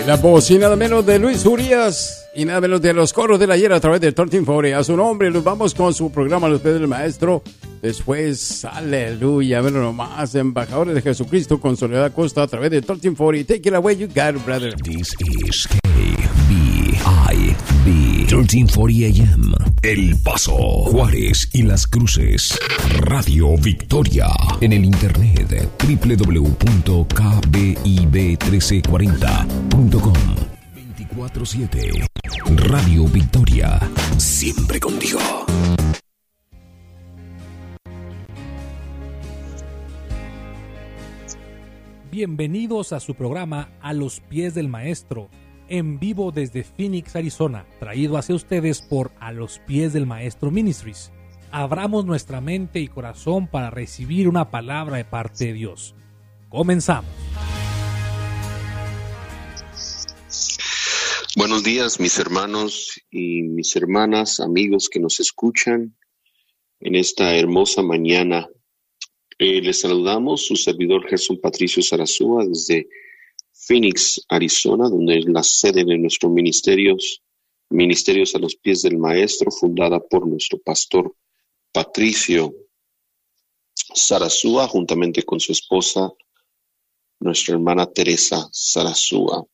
La voz y nada menos de Luis Urias y nada menos de los coros del ayer a través de 1340. A su nombre nos vamos con su programa Los Pies del Maestro. Después, aleluya, bueno nomás, embajadores de Jesucristo con Soledad Costa a través de 1340. Take it away, you got it, brother. This is KBIB 1340 AM. El Paso, Juárez y Las Cruces. Radio Victoria. En el internet www.kbib1340.com. 24/7. Radio Victoria. Siempre contigo. Bienvenidos a su programa A los Pies del Maestro, en vivo desde Phoenix, Arizona, traído hacia ustedes por A los Pies del Maestro Ministries. Abramos nuestra mente y corazón para recibir una palabra de parte de Dios. Comenzamos. Buenos días, mis hermanos y mis hermanas, amigos que nos escuchan en esta hermosa mañana. Les saludamos, su servidor Gerson Patricio Sarasúa, desde Phoenix, Arizona, donde es la sede de nuestro Ministerios a los Pies del Maestro, fundada por nuestro pastor Patricio Sarasúa, juntamente con su esposa, nuestra hermana Teresa Sarasúa.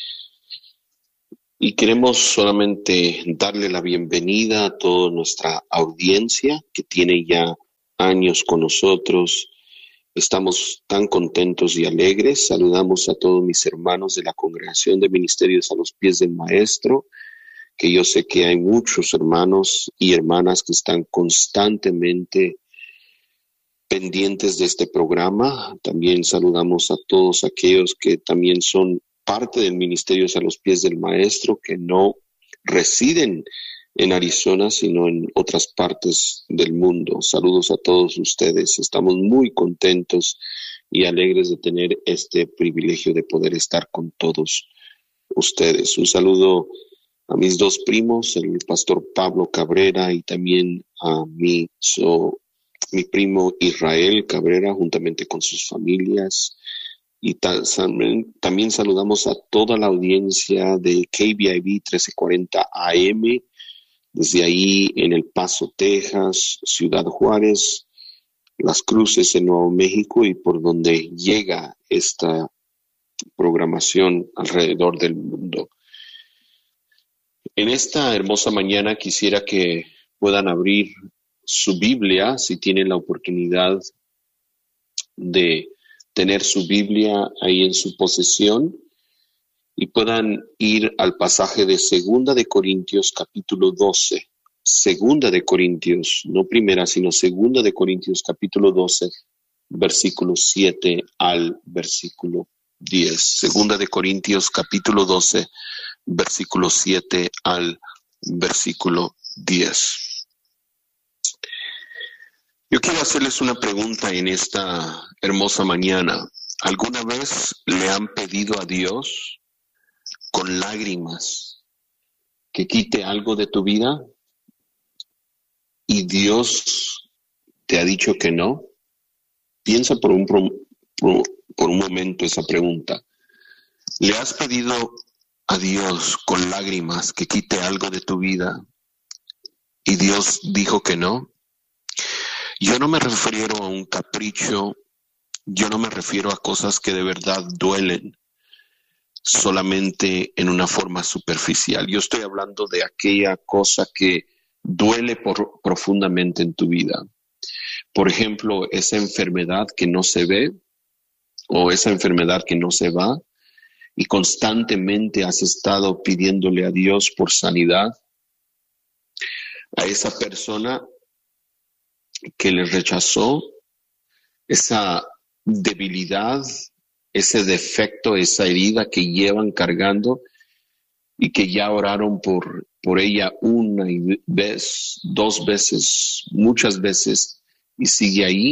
Y queremos solamente darle la bienvenida a toda nuestra audiencia que tiene ya años con nosotros. Estamos tan contentos y alegres. Saludamos a todos mis hermanos de la Congregación de Ministerios a los Pies del Maestro, que yo sé que hay muchos hermanos y hermanas que están constantemente pendientes de este programa. También saludamos a todos aquellos que también son parte del Ministerios a los Pies del Maestro, que no residen en Arizona, sino en otras partes del mundo. Saludos a todos ustedes. Estamos muy contentos y alegres de tener este privilegio de poder estar con todos ustedes. Un saludo a mis dos primos, el pastor Pablo Cabrera, y también a mi primo Israel Cabrera, juntamente con sus familias. Y también saludamos a toda la audiencia de KBIB 1340 AM, desde ahí en El Paso, Texas, Ciudad Juárez, Las Cruces en Nuevo México, y por donde llega esta programación alrededor del mundo. En esta hermosa mañana quisiera que puedan abrir su Biblia, si tienen la oportunidad de tener su Biblia ahí en su posesión, y puedan ir al pasaje de 2 de Corintios capítulo 12. 2 de Corintios, no primera, sino 2 de Corintios capítulo 12, versículo 7 al versículo 10. 2 de Corintios capítulo 12, versículo 7 al versículo 10. Yo quiero hacerles una pregunta en esta hermosa mañana. ¿Alguna vez le han pedido a Dios con lágrimas que quite algo de tu vida y Dios te ha dicho que no? Piensa por un momento esa pregunta. ¿Le has pedido a Dios con lágrimas que quite algo de tu vida y Dios dijo que no? Yo no me refiero a un capricho, yo no me refiero a cosas que de verdad duelen solamente en una forma superficial. Yo estoy hablando de aquella cosa que duele profundamente en tu vida. Por ejemplo, esa enfermedad que no se ve o esa enfermedad que no se va y constantemente has estado pidiéndole a Dios por sanidad. A esa persona que le rechazó, esa debilidad, ese defecto, esa herida que llevan cargando y que ya oraron por ella una vez, dos veces, muchas veces, y sigue ahí.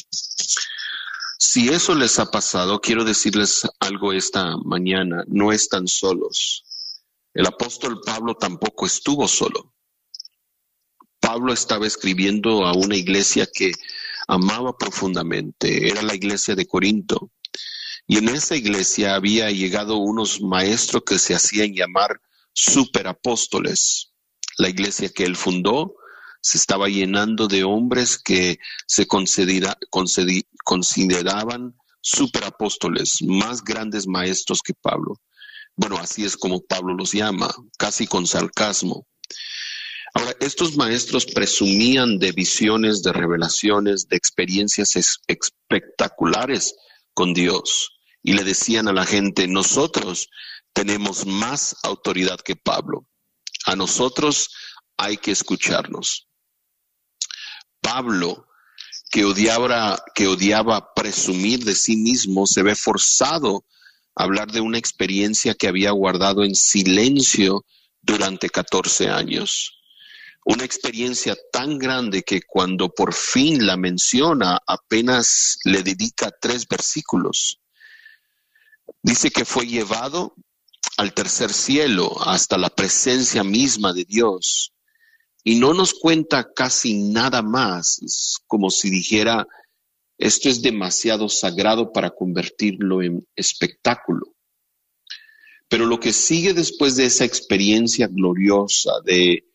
Si eso les ha pasado, quiero decirles algo esta mañana: no están solos. El apóstol Pablo tampoco estuvo solo. Pablo estaba escribiendo a una iglesia que amaba profundamente, era la iglesia de Corinto. Y en esa iglesia había llegado unos maestros que se hacían llamar superapóstoles. La iglesia que él fundó se estaba llenando de hombres que se consideraban superapóstoles, más grandes maestros que Pablo. Bueno, así es como Pablo los llama, casi con sarcasmo. Ahora, estos maestros presumían de visiones, de revelaciones, de experiencias espectaculares con Dios. Y le decían a la gente, nosotros tenemos más autoridad que Pablo. A nosotros hay que escucharnos. Pablo, que odiaba presumir de sí mismo, se ve forzado a hablar de una experiencia que había guardado en silencio durante 14 años. Una experiencia tan grande que cuando por fin la menciona, apenas le dedica 3 versículos. Dice que fue llevado al tercer cielo, hasta la presencia misma de Dios. Y no nos cuenta casi nada más. Es como si dijera, esto es demasiado sagrado para convertirlo en espectáculo. Pero lo que sigue después de esa experiencia gloriosa, de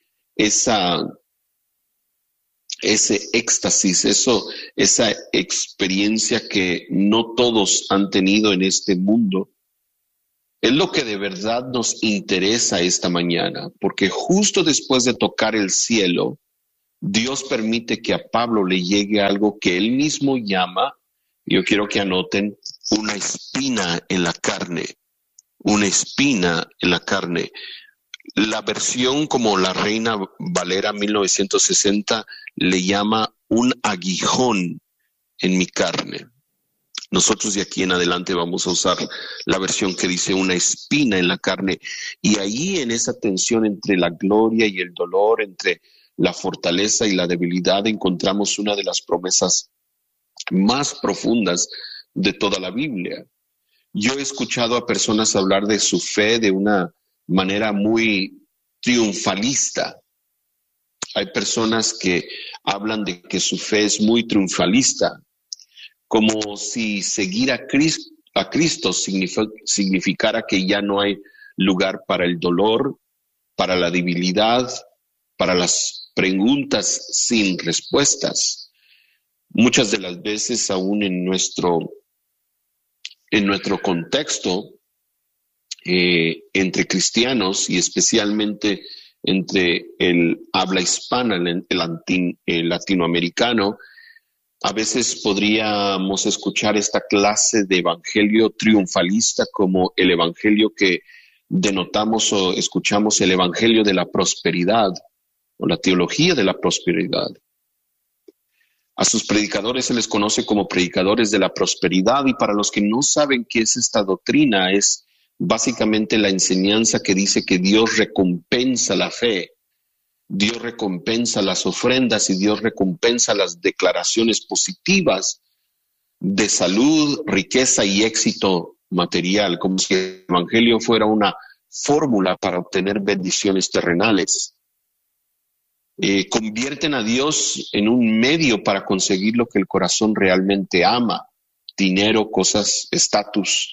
ese éxtasis, esa experiencia que no todos han tenido en este mundo, es lo que de verdad nos interesa esta mañana, porque justo después de tocar el cielo, Dios permite que a Pablo le llegue algo que él mismo llama, yo quiero que anoten, una espina en la carne. Una espina en la carne. La versión como la Reina Valera 1960 le llama un aguijón en mi carne. Nosotros de aquí en adelante vamos a usar la versión que dice una espina en la carne. Y ahí en esa tensión entre la gloria y el dolor, entre la fortaleza y la debilidad, encontramos una de las promesas más profundas de toda la Biblia. Yo he escuchado a personas hablar de su fe de una manera muy triunfalista. Hay personas que hablan de que su fe es muy triunfalista, como si seguir a Cristo significara que ya no hay lugar para el dolor, para la debilidad, para las preguntas sin respuestas. Muchas de las veces, aún en nuestro contexto, entre cristianos y especialmente entre el habla hispana, el latinoamericano, a veces podríamos escuchar esta clase de evangelio triunfalista como el evangelio que denotamos o escuchamos, el evangelio de la prosperidad o la teología de la prosperidad. A sus predicadores se les conoce como predicadores de la prosperidad, y para los que no saben qué es esta doctrina, es básicamente la enseñanza que dice que Dios recompensa la fe, Dios recompensa las ofrendas y Dios recompensa las declaraciones positivas de salud, riqueza y éxito material, como si el evangelio fuera una fórmula para obtener bendiciones terrenales. Convierten a Dios en un medio para conseguir lo que el corazón realmente ama: dinero, cosas, estatus.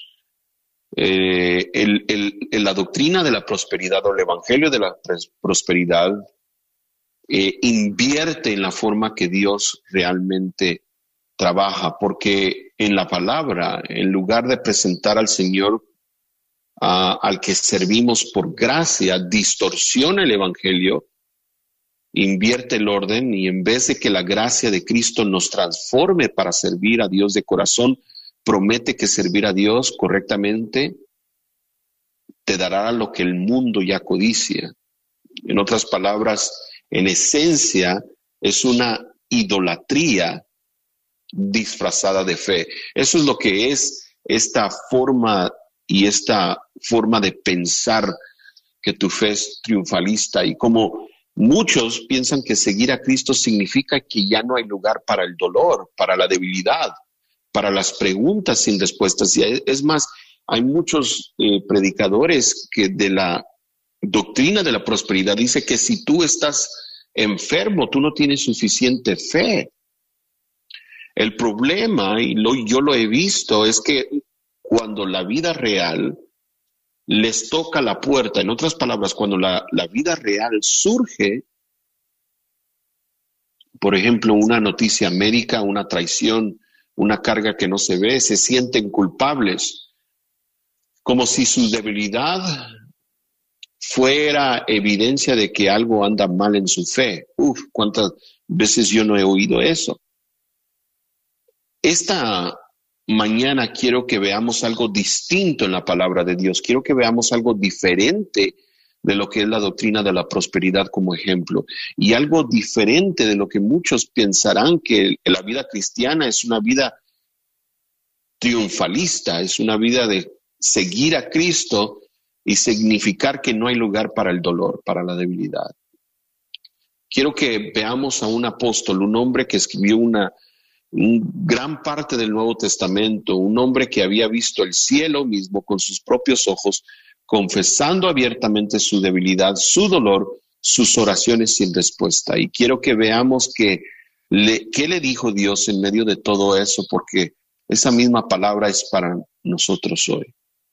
La doctrina de la prosperidad o el evangelio de la prosperidad invierte en la forma que Dios realmente trabaja, porque en la palabra, en lugar de presentar al Señor al que servimos por gracia, distorsiona el evangelio, invierte el orden, y en vez de que la gracia de Cristo nos transforme para servir a Dios de corazón, promete que servir a Dios correctamente te dará lo que el mundo ya codicia. En otras palabras, en esencia, es una idolatría disfrazada de fe. Eso es lo que es esta forma de pensar que tu fe es triunfalista, y como muchos piensan que seguir a Cristo significa que ya no hay lugar para el dolor, para la debilidad, para las preguntas sin respuestas. Y es más, hay muchos predicadores que de la doctrina de la prosperidad dice que si tú estás enfermo, tú no tienes suficiente fe. El problema, y yo lo he visto, es que cuando la vida real les toca la puerta. En otras palabras, cuando la vida real surge, por ejemplo, una noticia médica, una traición, una carga que no se ve, se sienten culpables, como si su debilidad fuera evidencia de que algo anda mal en su fe. ¿Cuántas veces yo no he oído eso? Esta mañana quiero que veamos algo distinto en la palabra de Dios. Quiero que veamos algo diferente de lo que es la doctrina de la prosperidad como ejemplo, y algo diferente de lo que muchos pensarán que la vida cristiana es una vida triunfalista, es una vida de seguir a Cristo y significar que no hay lugar para el dolor, para la debilidad. Quiero que veamos a un apóstol, un hombre que escribió una gran parte del Nuevo Testamento, un hombre que había visto el cielo mismo con sus propios ojos, confesando abiertamente su debilidad, su dolor, sus oraciones sin respuesta. Y quiero que veamos qué le dijo Dios en medio de todo eso, porque esa misma palabra es para nosotros hoy.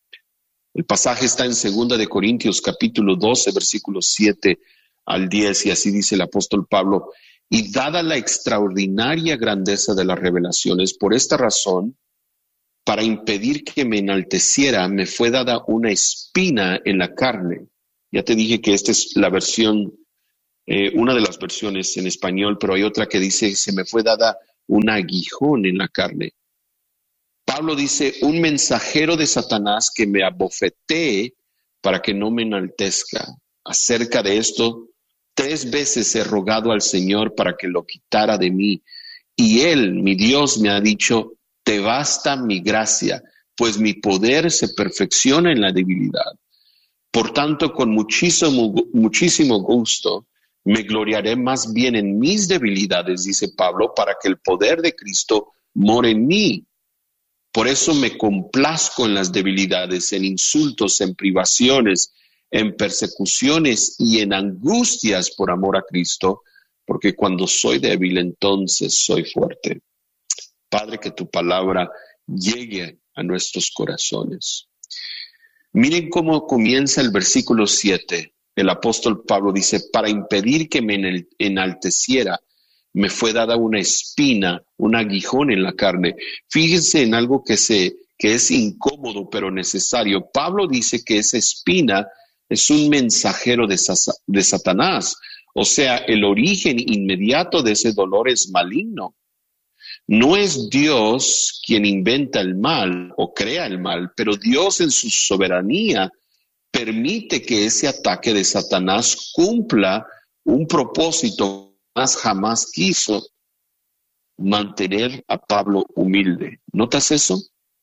El pasaje está en 2 de Corintios capítulo 12, versículos 7 al 10, y así dice el apóstol Pablo: y dada la extraordinaria grandeza de las revelaciones, por esta razón, para impedir que me enalteciera, me fue dada una espina en la carne. Ya te dije que esta es la versión, una de las versiones en español, pero hay otra que dice: se me fue dada un aguijón en la carne. Pablo dice: un mensajero de Satanás que me abofetee para que no me enaltezca. Acerca de esto, 3 veces he rogado al Señor para que lo quitara de mí. Y Él, mi Dios, me ha dicho: te basta mi gracia, pues mi poder se perfecciona en la debilidad. Por tanto, con muchísimo gusto, me gloriaré más bien en mis debilidades, dice Pablo, para que el poder de Cristo more en mí. Por eso me complazco en las debilidades, en insultos, en privaciones, en persecuciones y en angustias por amor a Cristo, porque cuando soy débil, entonces soy fuerte. Padre, que tu palabra llegue a nuestros corazones. Miren cómo comienza el versículo 7. El apóstol Pablo dice: para impedir que me enalteciera, me fue dada una espina, un aguijón en la carne. Fíjense en algo que es incómodo pero necesario. Pablo dice que esa espina es un mensajero de Satanás. O sea, el origen inmediato de ese dolor es maligno. No es Dios quien inventa el mal o crea el mal, pero Dios en su soberanía permite que ese ataque de Satanás cumpla un propósito que jamás quiso: mantener a Pablo humilde. ¿Notas eso?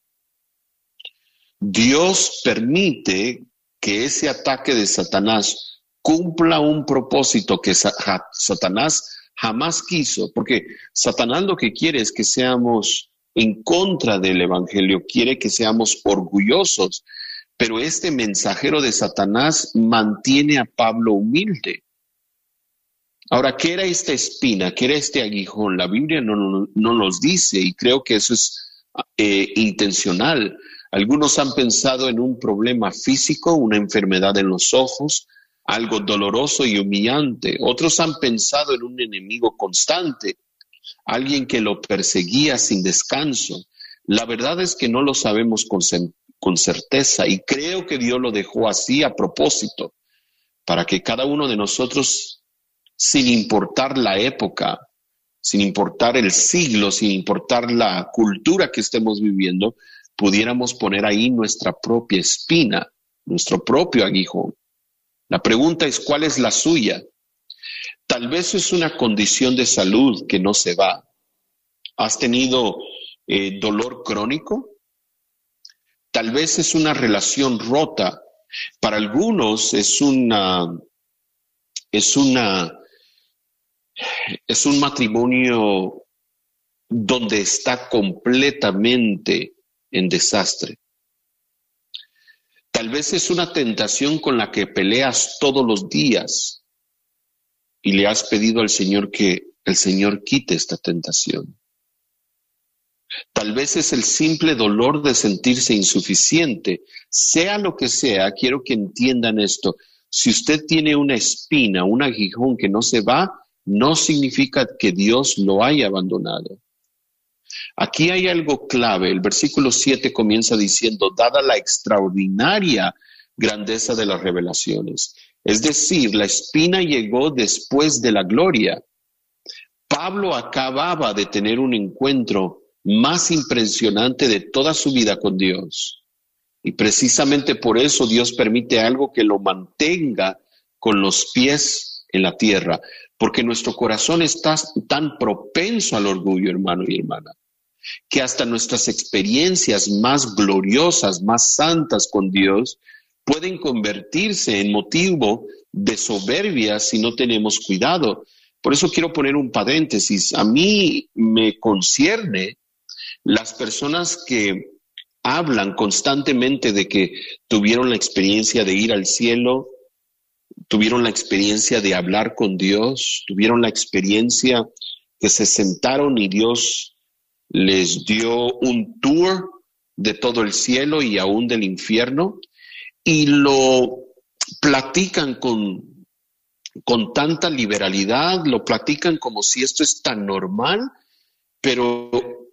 Dios permite que ese ataque de Satanás cumpla un propósito que Satanás jamás quiso, porque Satanás lo que quiere es que seamos en contra del evangelio, quiere que seamos orgullosos, pero este mensajero de Satanás mantiene a Pablo humilde. Ahora, ¿qué era esta espina? ¿Qué era este aguijón? La Biblia no nos dice, y creo que eso es intencional. Algunos han pensado en un problema físico, una enfermedad en los ojos, algo doloroso y humillante. Otros han pensado en un enemigo constante, alguien que lo perseguía sin descanso. La verdad es que no lo sabemos con certeza, y creo que Dios lo dejó así a propósito, para que cada uno de nosotros, sin importar la época, sin importar el siglo, sin importar la cultura que estemos viviendo, pudiéramos poner ahí nuestra propia espina, nuestro propio aguijón. La pregunta es: ¿cuál es la suya? Tal vez es una condición de salud que no se va. ¿Has tenido dolor crónico? Tal vez es una relación rota. Para algunos es un matrimonio donde está completamente en desastre. Tal vez es una tentación con la que peleas todos los días y le has pedido al Señor que el Señor quite esta tentación. Tal vez es el simple dolor de sentirse insuficiente. Sea lo que sea, quiero que entiendan esto. Si usted tiene una espina, un aguijón que no se va, no significa que Dios lo haya abandonado. Aquí hay algo clave. El versículo 7 comienza diciendo, dada la extraordinaria grandeza de las revelaciones. Es decir, la espina llegó después de la gloria. Pablo acababa de tener un encuentro más impresionante de toda su vida con Dios. Y precisamente por eso Dios permite algo que lo mantenga con los pies en la tierra. Porque nuestro corazón está tan propenso al orgullo, hermano y hermana, que hasta nuestras experiencias más gloriosas, más santas con Dios, pueden convertirse en motivo de soberbia si no tenemos cuidado. Por eso quiero poner un paréntesis. A mí me concierne las personas que hablan constantemente de que tuvieron la experiencia de ir al cielo, tuvieron la experiencia de hablar con Dios, tuvieron la experiencia que se sentaron y Dios les dio un tour de todo el cielo y aún del infierno, y lo platican con tanta liberalidad, lo platican como si esto es tan normal, pero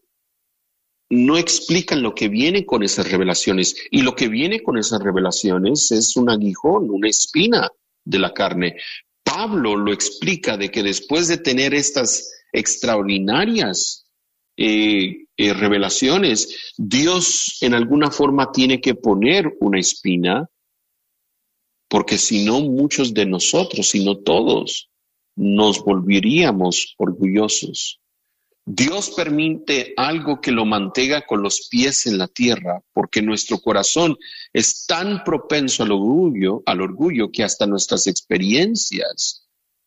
no explican lo que viene con esas revelaciones. Y lo que viene con esas revelaciones es un aguijón, una espina de la carne. Pablo lo explica de que después de tener estas extraordinarias revelaciones, Dios en alguna forma tiene que poner una espina, porque si no, muchos de nosotros, si no todos, nos volveríamos orgullosos. Dios permite algo que lo mantenga con los pies en la tierra, porque nuestro corazón es tan propenso al orgullo que hasta nuestras experiencias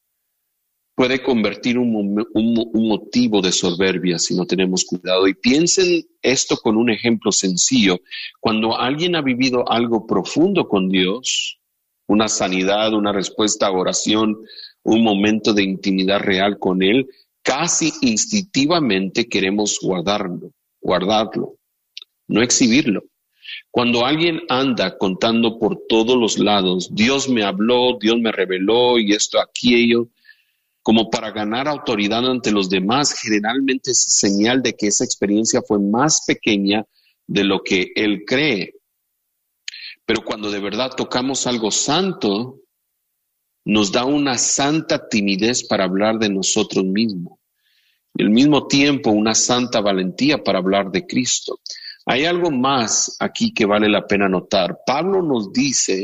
puede convertir un motivo de soberbia si no tenemos cuidado. Y piensen esto con un ejemplo sencillo. Cuando alguien ha vivido algo profundo con Dios, una sanidad, una respuesta a oración, un momento de intimidad real con Él, casi instintivamente queremos guardarlo, no exhibirlo. Cuando alguien anda contando por todos los lados, Dios me habló, Dios me reveló y esto, aquello, como para ganar autoridad ante los demás, generalmente es señal de que esa experiencia fue más pequeña de lo que él cree. Pero cuando de verdad tocamos algo santo, nos da una santa timidez para hablar de nosotros mismos. Y al mismo tiempo una santa valentía para hablar de Cristo. Hay algo más aquí que vale la pena notar. Pablo nos dice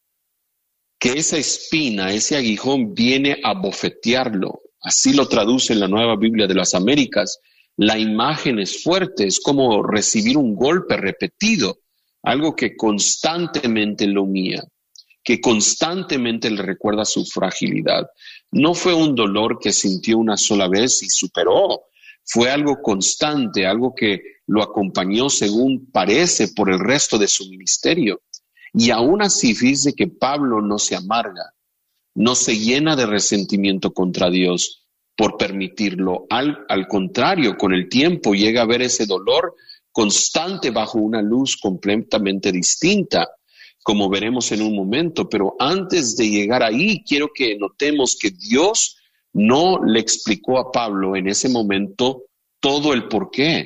que esa espina, ese aguijón viene a bofetearlo. Así lo traduce en la Nueva Biblia de las Américas. La imagen es fuerte, es como recibir un golpe repetido, algo que constantemente lo humilla, que constantemente le recuerda su fragilidad. No fue un dolor que sintió una sola vez y superó. Fue algo constante, algo que lo acompañó, según parece, por el resto de su ministerio. Y aún así, fíjese que Pablo no se amarga, no se llena de resentimiento contra Dios por permitirlo. Al contrario, con el tiempo llega a ver ese dolor constante bajo una luz completamente distinta, como veremos en un momento. Pero antes de llegar ahí, quiero que notemos que Dios no le explicó a Pablo en ese momento todo el porqué.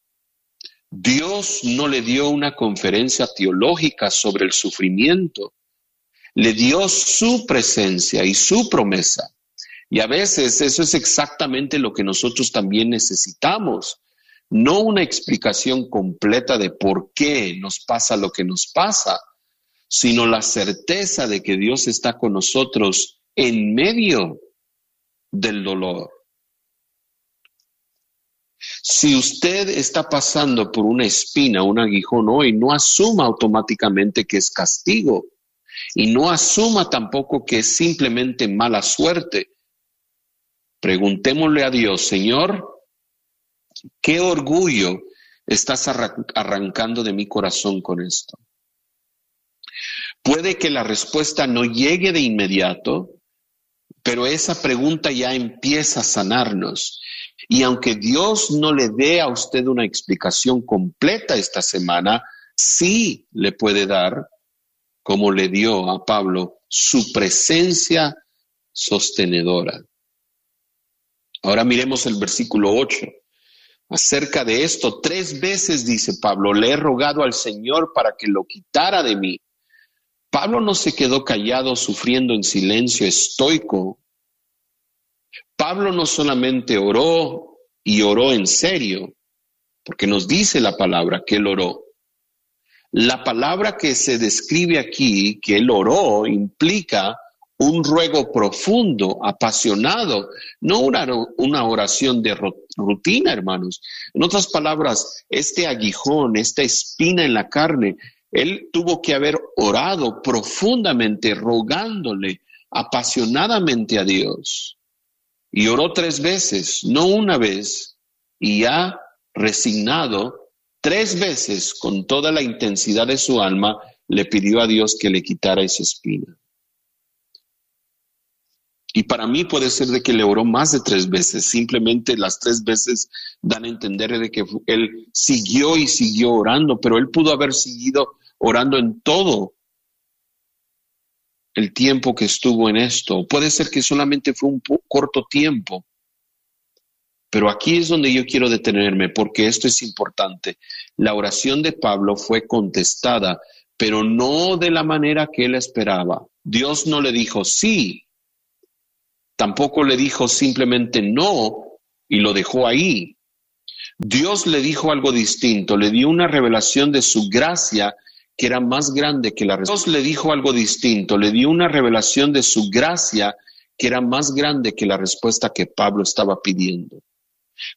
Dios no le dio una conferencia teológica sobre el sufrimiento. Le dio su presencia y su promesa. Y a veces eso es exactamente lo que nosotros también necesitamos. No una explicación completa de por qué nos pasa lo que nos pasa, sino la certeza de que Dios está con nosotros en medio del dolor. Si usted está pasando por una espina, un aguijón hoy, no asuma automáticamente que es castigo y no asuma tampoco que es simplemente mala suerte. Preguntémosle a Dios, Señor, ¿qué orgullo estás arrancando de mi corazón con esto? Puede que la respuesta no llegue de inmediato, pero esa pregunta ya empieza a sanarnos. Y aunque Dios no le dé a usted una explicación completa esta semana, sí le puede dar, como le dio a Pablo, su presencia sostenedora. Ahora miremos el versículo 8. Acerca de esto, 3 veces, dice Pablo, le he rogado al Señor para que lo quitara de mí. Pablo no se quedó callado sufriendo en silencio estoico. Pablo no solamente oró y oró en serio, porque nos dice la palabra que él oró. La palabra que se describe aquí, que él oró, implica un ruego profundo, apasionado, no una oración de rutina, hermanos. En otras palabras, este aguijón, esta espina en la carne, él tuvo que haber orado profundamente, rogándole apasionadamente a Dios. Y oró 3 veces, no una vez, y ya resignado, 3 veces, con toda la intensidad de su alma, le pidió a Dios que le quitara esa espina. Y para mí puede ser de que le oró más de 3 veces. Simplemente las 3 veces dan a entender de que él siguió y siguió orando, pero él pudo haber seguido orando en todo el tiempo que estuvo en esto. Puede ser que solamente fue un corto tiempo. Pero aquí es donde yo quiero detenerme, porque esto es importante. La oración de Pablo fue contestada, pero no de la manera que él esperaba. Dios no le dijo sí. Tampoco le dijo simplemente no y lo dejó ahí. Dios le dijo algo distinto, le dio una revelación de su gracia que era más grande que la respuesta. Dios le dijo algo distinto, le dio una revelación de su gracia que era más grande que la respuesta que Pablo estaba pidiendo.